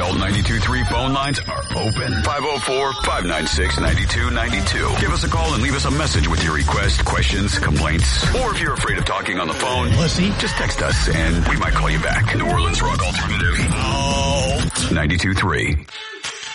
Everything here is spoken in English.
Alt 92.3 phone lines are open. 504-596-9292. Give us a call and leave us a message with your request, questions, complaints. Or if you're afraid of talking on the phone, just text us and we might call you back. New Orleans Rock Alternative. Alt 92.3.